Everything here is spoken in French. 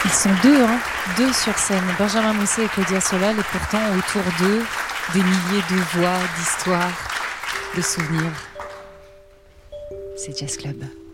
Ils sont deux sur scène, Benjamin Mousset et Claudia Solal, et pourtant autour d'eux, des milliers de voix, d'histoires, de souvenirs. C'est Jazz Club.